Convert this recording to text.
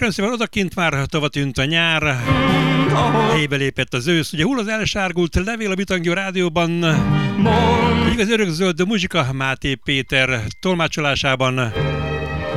Kérem szépen, odakint már tova tűnt a nyár, helybe lépett az ősz. Ugye hull az elsárgult levél a Bitangió rádióban, igaz örökzöld muzsika Máté Péter tolmácsolásában.